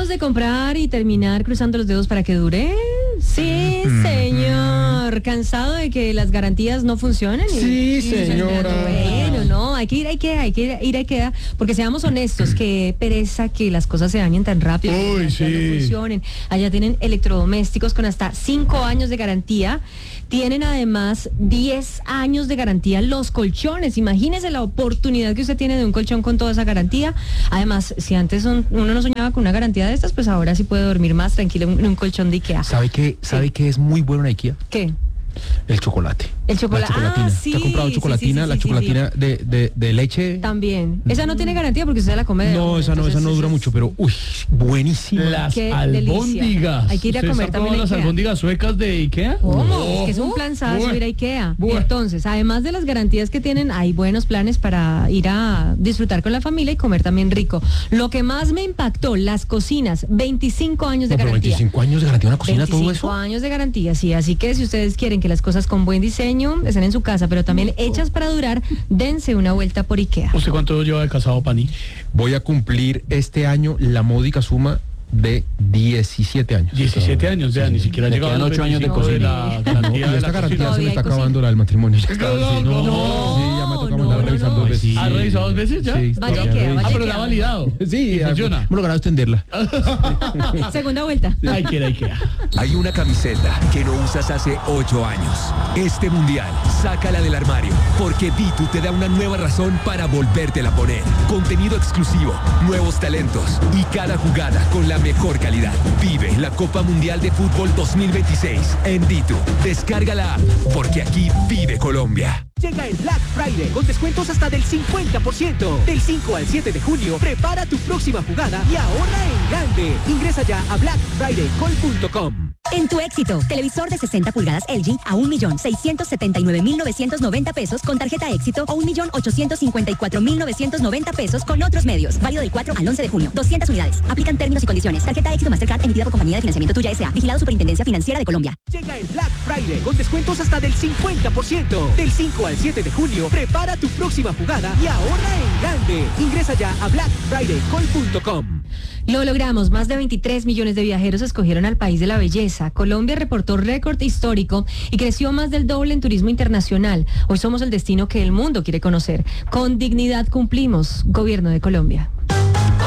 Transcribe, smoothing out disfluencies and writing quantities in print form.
¿Cansados de comprar y terminar cruzando los dedos para que dure? Sí, señor. ¿Cansado de que las garantías no funcionen? Sí, señora. Bueno, no, hay que ir a IKEA, porque seamos honestos, que pereza que las cosas se dañen tan rápido, que Uy, las garantías sí. no funcionen. Allá tienen electrodomésticos con hasta 5 años de garantía. Tienen además 10 años de garantía los colchones. Imagínese la oportunidad que usted tiene de un colchón con toda esa garantía. Además, si antes uno no soñaba con una garantía de estas, pues ahora sí puede dormir más tranquilo en un colchón de IKEA. ¿Sabe qué es muy bueno en IKEA? ¿Qué? El chocolate. El chocolate. La chocolatina. Ah, sí. ¿Te ha comprado chocolatina? Sí, la chocolatina de leche. También. Esa no tiene garantía porque usted la come de No, una, esa no entonces dura mucho, pero uy, buenísima. Las Qué albóndigas. Hay que ir a ¿Usted comer está también probando a las IKEA? albóndigas suecas de IKEA? ¿Cómo? Es que es un planazo ir a IKEA. Bueno. Entonces, además de las garantías que tienen, hay buenos planes para ir a disfrutar con la familia y comer también rico. Lo que más me impactó, las cocinas, 25 años de No, pero garantía. 25 años de garantía en una cocina, todo 25 eso. años de garantía, sí. Así que si ustedes quieren que las cosas con buen diseño estén en su casa, pero también hechas para durar, dense una vuelta por IKEA. ¿Usted cuánto lleva de casado, Pani? Voy a cumplir este año la módica suma de 17 años. 17 años, ya, ni siquiera ha Le llegado a quedan los 8 años de 25 cocina. la garantía Y de esta la garantía cocina. se me está Todavía hay acabando la del matrimonio. Ya está, No, sí, no, sí, ya me toca no, mandar a no, revisar no. 2 veces. ¿Ha revisado 2 veces ya? Sí, Vaya ya IKEA, revisé. vaya Pero la ha validado. Sí, ¿Y ya, funciona? hemos logrado extenderla. Segunda vuelta. Hay que ir a IKEA. Hay una camiseta que no usas hace 8 años. Este mundial, sácala del armario, porque Vitu te da una nueva razón para volvértela a poner. Contenido exclusivo, nuevos talentos y cada jugada con la mejor calidad. Vive la Copa Mundial de Fútbol 2026 en Vitu. Descarga la app, porque aquí vive Colombia. Llega el Black Friday con descuentos hasta del 50%. Del 5 al 7 de junio, prepara tu próxima jugada y ahorra en grande. Ingresa ya a blackfridaycall.com. En tu éxito, televisor de 60 pulgadas LG a 1.679.990 pesos con tarjeta éxito o 1.854.990 pesos con otros medios. Válido del 4 al 11 de junio. 200 unidades. Aplican términos y condiciones. Tarjeta éxito Mastercard emitida por Compañía de Financiamiento Tuya S.A. Vigilado Superintendencia Financiera de Colombia. Llega el Black Friday con descuentos hasta del 50%. Del 5 al 7 de junio, prepara tu próxima jugada y ahorra en grande. Ingresa ya a blackfridaycall.com. Lo logramos. Más de 23 millones de viajeros escogieron al país de la belleza. Colombia reportó récord histórico y creció más del doble en turismo internacional. Hoy somos el destino que el mundo quiere conocer. Con dignidad cumplimos. Gobierno de Colombia.